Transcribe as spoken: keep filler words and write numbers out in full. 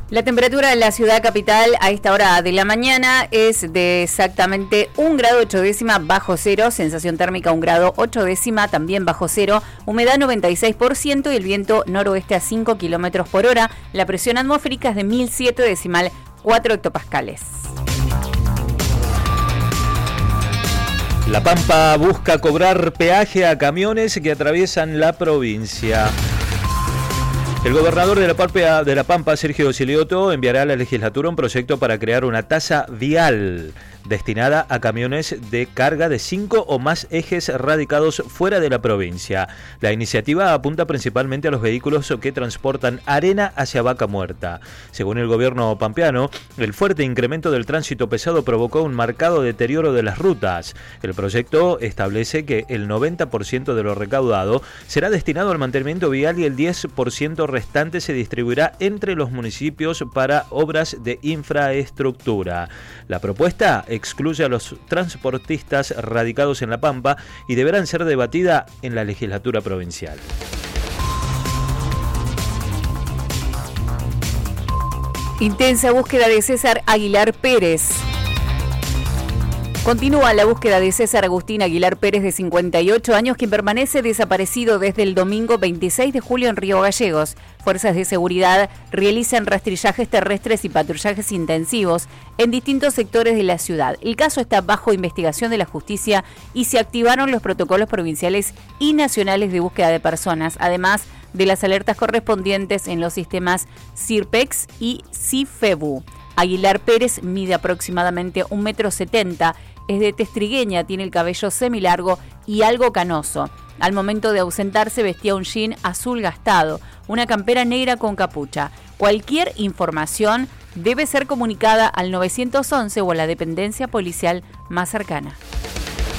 La temperatura en la ciudad capital a esta hora de la mañana es de exactamente un grado ocho décima bajo cero, sensación térmica un grado ocho décima también bajo cero, humedad noventa y seis por ciento y el viento noroeste a cinco kilómetros por hora. La presión atmosférica es de mil siete decimal cuatro hectopascales. La Pampa busca cobrar peaje a camiones que atraviesan la provincia. El gobernador de la, Pampa, de la Pampa, Sergio Silioto, enviará a la legislatura un proyecto para crear una tasa vial destinada a camiones de carga de cinco o más ejes radicados fuera de la provincia. La iniciativa apunta principalmente a los vehículos que transportan arena hacia Vaca Muerta. Según el gobierno pampeano, el fuerte incremento del tránsito pesado provocó un marcado deterioro de las rutas. El proyecto establece que el noventa por ciento de lo recaudado será destinado al mantenimiento vial y el diez por ciento restante se distribuirá entre los municipios para obras de infraestructura. La propuesta excluye a los transportistas radicados en La Pampa y deberán ser debatida en la legislatura provincial. Intensa búsqueda de César Aguilar Pérez. Continúa la búsqueda de César Agustín Aguilar Pérez, de cincuenta y ocho años, quien permanece desaparecido desde el domingo veintiséis de julio en Río Gallegos. Fuerzas de seguridad realizan rastrillajes terrestres y patrullajes intensivos en distintos sectores de la ciudad. El caso está bajo investigación de la justicia y se activaron los protocolos provinciales y nacionales de búsqueda de personas, además de las alertas correspondientes en los sistemas CIRPEX y CIFEBU. Aguilar Pérez mide aproximadamente un metro setenta, es de tez trigueña, tiene el cabello semilargo y algo canoso. Al momento de ausentarse vestía un jean azul gastado, una campera negra con capucha. Cualquier información debe ser comunicada al nueve once o a la dependencia policial más cercana.